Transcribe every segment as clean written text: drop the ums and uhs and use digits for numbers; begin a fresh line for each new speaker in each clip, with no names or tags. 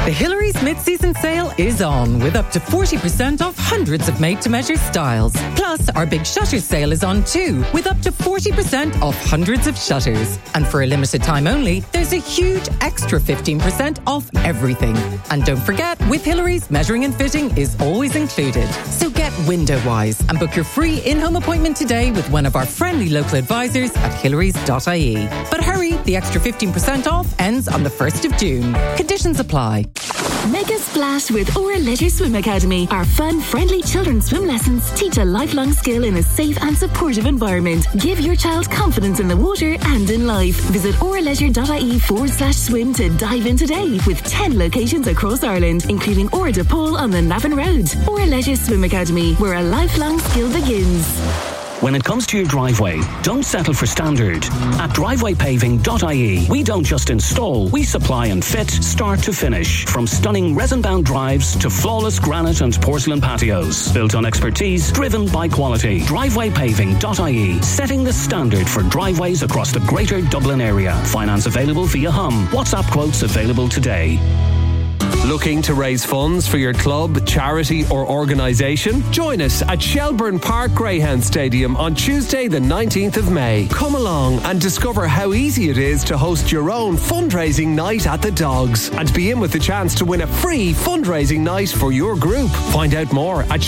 The Hillary's mid-season sale is on with up to 40% off hundreds of made-to-measure styles. Plus, our big shutter sale is on too with up to 40% off hundreds of shutters. And for a limited time only, there's a huge extra 15% off everything. And don't forget, with Hillary's, measuring and fitting is always included. So get window-wise and book your free in-home appointment today with one of our friendly local advisors at hillarys.ie. But hurry, the extra 15% off ends on the 1st of June. Conditions apply.
Mega Splash with Aura Leisure Swim Academy. Our fun, friendly children's swim lessons teach a lifelong skill in a safe and supportive environment. Give your child confidence in the water and in life. Visit auraleisure.ie/swim to dive in today with 10 locations across Ireland, including Aura de Paul on the Navan Road. Aura Leisure Swim Academy, where a lifelong skill begins.
When it comes to your driveway, don't settle for standard. At drivewaypaving.ie, we don't just install, we supply and fit start to finish. From stunning resin-bound drives to flawless granite and porcelain patios. Built on expertise, driven by quality. Drivewaypaving.ie, setting the standard for driveways across the greater Dublin area. Finance available via Hum. WhatsApp quotes available today.
Looking to raise funds for your club, charity or organisation? Join us at Shelbourne Park Greyhound Stadium on Tuesday the 19th of May. Come along and discover how easy it is to host your own fundraising night at the Dogs and be in with the chance to win a free fundraising night for your group. Find out more at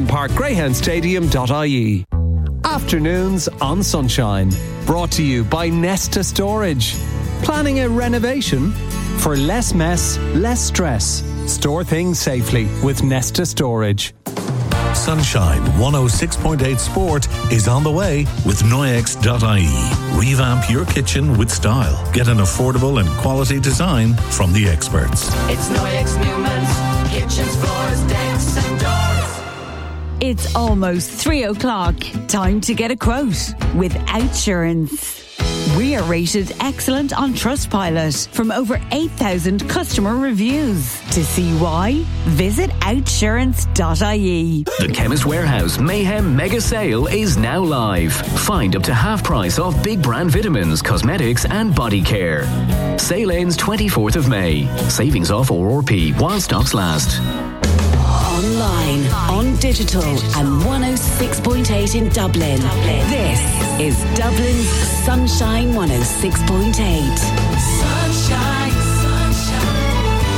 shelbourneparkgreyhoundstadium.ie. Afternoons on Sunshine. Brought to you by Nesta Storage. Planning a renovation? For less mess, less stress. Store things safely with Nesta Storage.
Sunshine 106.8 Sport is on the way with Noyex.ie. Revamp your kitchen with style. Get an affordable and quality design from the experts.
It's Noyex Newman's kitchens, floors, decks and doors.
It's almost 3 o'clock. Time to get a quote with Outsurance. We are rated excellent on Trustpilot from over 8,000 customer reviews. To see why, visit outsurance.ie.
The Chemist Warehouse Mayhem Mega Sale is now live. Find up to half price off big brand vitamins, cosmetics and body care. Sale ends 24th of May. Savings off RRP while stocks last.
Online, on digital, and 106.8 in Dublin. This is Dublin's Sunshine 106.8.
Sunshine, sunshine,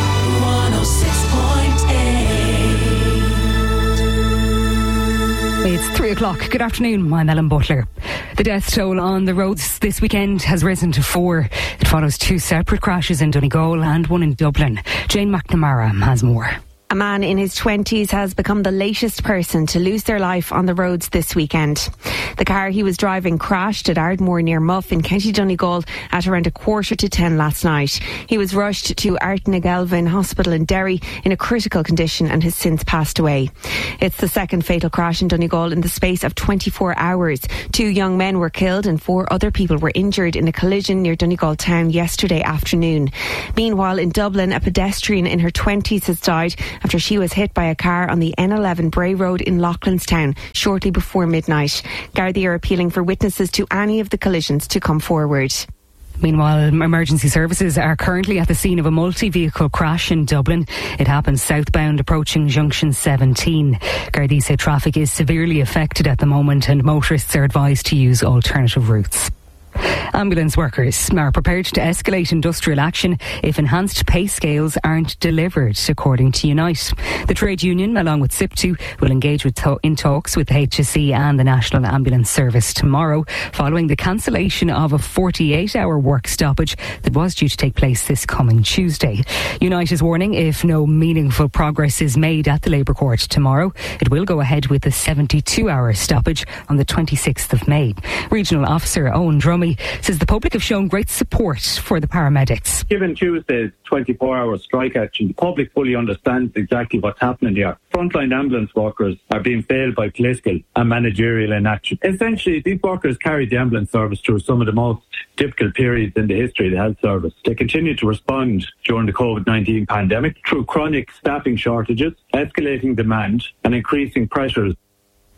106.8.
It's 3 o'clock. Good afternoon. I'm Ellen Butler. The death toll on the roads this weekend has risen to 4. It follows 2 separate crashes in Donegal and one in Dublin. Jane McNamara has more.
A man in his 20s has become the latest person to lose their life on the roads this weekend. The car he was driving crashed at Ardmore near Muff in County Donegal at around 9:15 last night. He was rushed to Artnagelvin Hospital in Derry in a critical condition and has since passed away. It's the second fatal crash in Donegal in the space of 24 hours. 2 young men were killed and 4 other people were injured in a collision near Donegal town yesterday afternoon. Meanwhile, in Dublin, a pedestrian in her 20s has died after she was hit by a car on the N11 Bray Road in Loughlinstown shortly before midnight. Gardaí are appealing for witnesses to any of the collisions to come forward.
Meanwhile, emergency services are currently at the scene of a multi-vehicle crash in Dublin. It happened southbound approaching Junction 17. Gardaí say traffic is severely affected at the moment and motorists are advised to use alternative routes. Ambulance workers are prepared to escalate industrial action if enhanced pay scales aren't delivered, according to Unite. The trade union, along with SIPTU, will engage in talks with the HSE and the National Ambulance Service tomorrow, following the cancellation of a 48-hour work stoppage that was due to take place this coming Tuesday. Unite is warning if no meaningful progress is made at the Labour Court tomorrow, it will go ahead with a 72-hour stoppage on the 26th of May. Regional Officer Owen Drummy says the public have shown great support for the paramedics.
Given Tuesday's 24-hour strike action, the public fully understands exactly what's happening here. Frontline ambulance workers are being failed by political and managerial inaction. Essentially, these workers carried the ambulance service through some of the most difficult periods in the history of the health service. They continue to respond during the COVID-19 pandemic through chronic staffing shortages, escalating demand and increasing pressures.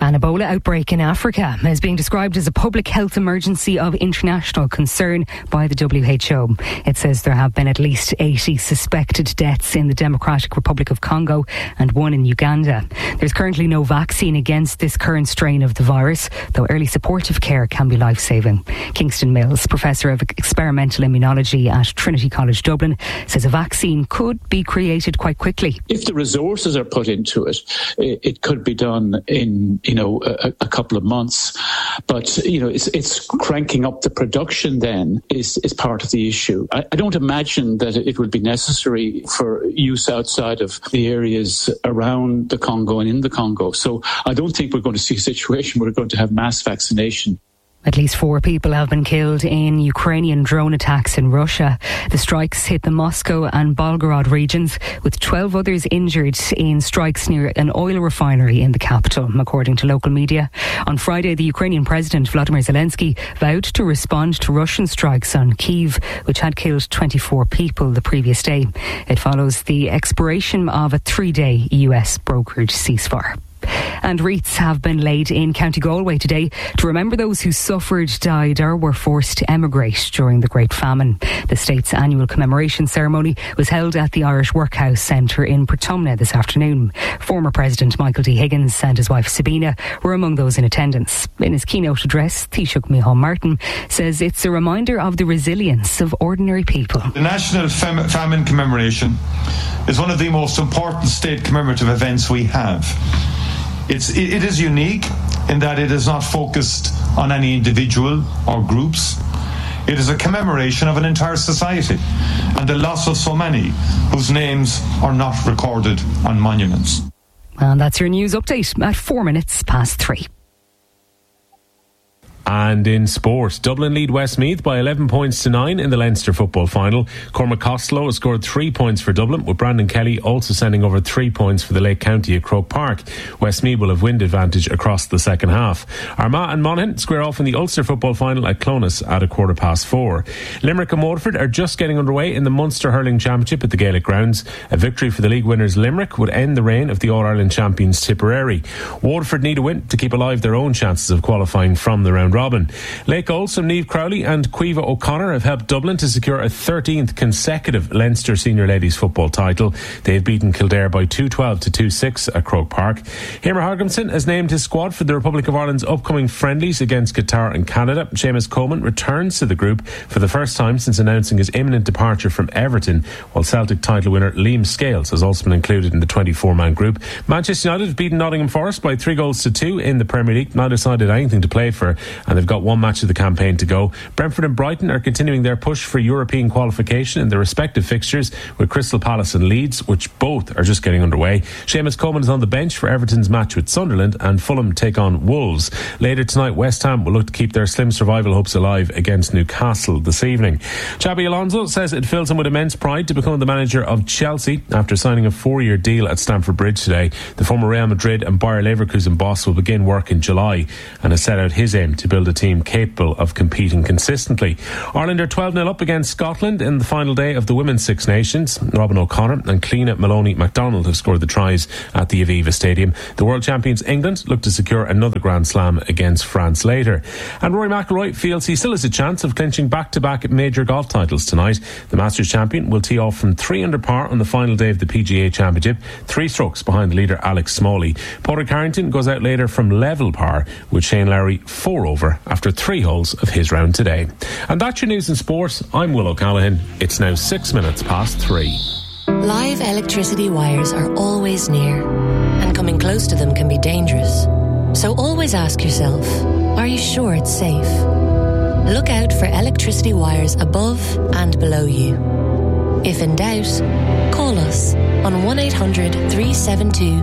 An Ebola outbreak in Africa is being described as a public health emergency of international concern by the WHO. It says there have been at least 80 suspected deaths in the Democratic Republic of Congo and one in Uganda. There's currently no vaccine against this current strain of the virus, though early supportive care can be life-saving. Kingston Mills, Professor of Experimental Immunology at Trinity College Dublin, says a vaccine could be created quite quickly.
If the resources are put into it, it could be done in a couple of months, but it's cranking up the production. Then is part of the issue. I don't imagine that it would be necessary for use outside of the areas around the Congo and in the Congo. So I don't think we're going to see a situation where we're going to have mass vaccination.
At least 4 people have been killed in Ukrainian drone attacks in Russia. The strikes hit the Moscow and Belgorod regions, with 12 others injured in strikes near an oil refinery in the capital, according to local media. On Friday, the Ukrainian President Volodymyr Zelensky vowed to respond to Russian strikes on Kyiv, which had killed 24 people the previous day. It follows the expiration of a 3-day US brokered ceasefire. And wreaths have been laid in County Galway today to remember those who suffered, died or were forced to emigrate during the Great Famine. The state's annual commemoration ceremony was held at the Irish Workhouse Centre in Portumna this afternoon. Former President Michael D. Higgins and his wife Sabina were among those in attendance. In his keynote address, Taoiseach Micheál Martin says it's a reminder of the resilience of ordinary people.
The National Famine Commemoration is one of the most important state commemorative events we have. It is unique in that it is not focused on any individual or groups. It is a commemoration of an entire society and the loss of so many whose names are not recorded on monuments.
And that's your news update at 4 minutes past 3.
And in sport, Dublin lead Westmeath by 11 points to 9 in the Leinster football final. Cormac Costello has scored 3 points for Dublin, with Brandon Kelly also sending over 3 points for the Lake County at Croke Park. Westmeath will have wind advantage across the second half. Armagh and Monaghan square off in the Ulster football final at Clones at 4:15. Limerick and Waterford are just getting underway in the Munster Hurling Championship at the Gaelic Grounds. A victory for the league winners Limerick would end the reign of the All-Ireland champions Tipperary. Waterford need a win to keep alive their own chances of qualifying from the round robin. Lake Olson, Niamh Crowley and Caoimhe O'Connor have helped Dublin to secure a 13th consecutive Leinster Senior Ladies football title. They've beaten Kildare by 2-12 to 2-6 at Croke Park. Hemer Hargimson has named his squad for the Republic of Ireland's upcoming friendlies against Qatar and Canada. Seamus Coleman returns to the group for the first time since announcing his imminent departure from Everton, while Celtic title winner Liam Scales has also been included in the 24-man group. Manchester United have beaten Nottingham Forest by 3-2 in the Premier League. Neither side had anything to play for, and they've got one match of the campaign to go. Brentford and Brighton are continuing their push for European qualification in their respective fixtures, with Crystal Palace and Leeds, which both are just getting underway. Seamus Coleman is on the bench for Everton's match with Sunderland, and Fulham take on Wolves. Later tonight, West Ham will look to keep their slim survival hopes alive against Newcastle this evening. Xabi Alonso says it fills him with immense pride to become the manager of Chelsea after signing a 4-year deal at Stamford Bridge today. The former Real Madrid and Bayer Leverkusen boss will begin work in July and has set out his aim to build a team capable of competing consistently. Ireland are 12-0 up against Scotland in the final day of the Women's Six Nations. Robin O'Connor and Cleena Maloney MacDonald have scored the tries at the Aviva Stadium. The world champions England look to secure another Grand Slam against France later. And Rory McIlroy feels he still has a chance of clinching back-to-back major golf titles tonight. The Masters champion will tee off from 3 under par on the final day of the PGA Championship, 3 strokes behind the leader Alex Smalley. Padraig Harrington goes out later from level par, with Shane Lowry 4 over after 3 holes of his round today. And that's your news in sport. I'm Will O'Callaghan. It's now 6 minutes past 3.
Live electricity wires are always near, and coming close to them can be dangerous. So always ask yourself, are you sure it's safe? Look out for electricity wires above and below you. If in doubt, call us on 1800 372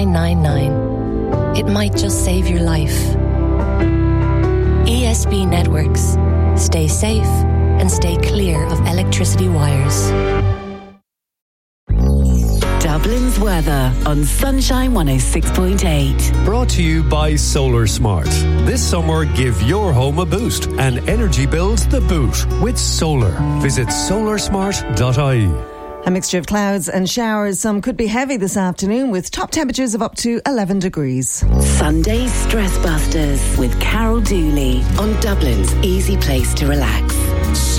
999. It might just save your life. ESB Networks. Stay safe and stay clear of electricity wires.
Dublin's weather on Sunshine 106.8.
Brought to you by Solar Smart. This summer, give your home a boost and energy bills the boot with solar. Visit solarsmart.ie.
A mixture of clouds and showers. Some could be heavy this afternoon with top temperatures of up to 11 degrees.
Sunday Stress Busters with Carol Dooley on Dublin's easy place to relax.